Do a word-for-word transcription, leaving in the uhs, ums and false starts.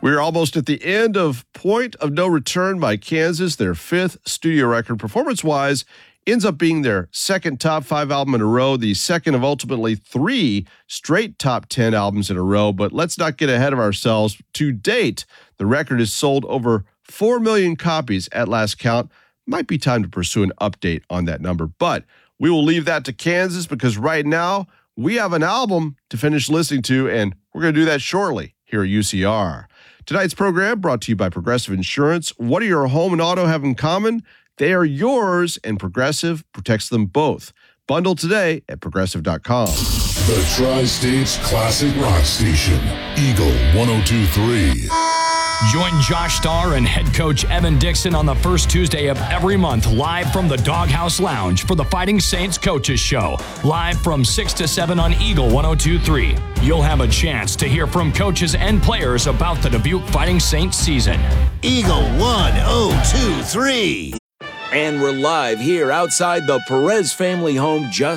We're almost at the end of Point of No Return by Kansas. Their fifth studio record, performance-wise, ends up being their second top five album in a row, the second of ultimately three straight top ten albums in a row. But let's not get ahead of ourselves. To date, the record has sold over four million copies at last count. Might be time to pursue an update on that number. But we will leave that to Kansas because right now we have an album to finish listening to, and we're going to do that shortly here at U C R. Tonight's program brought to you by Progressive Insurance. What do your home and auto have in common? They are yours, and Progressive protects them both. Bundle today at progressive dot com. The Tri-States Classic Rock Station, Eagle one oh two point three. Join Josh Starr and head coach Evan Dixon on the first Tuesday of every month live from the Doghouse Lounge for the Fighting Saints Coaches Show. Live from six to seven on Eagle one oh two point three. You'll have a chance to hear from coaches and players about the Dubuque Fighting Saints season. Eagle one oh two point three. And we're live here outside the Perez family home just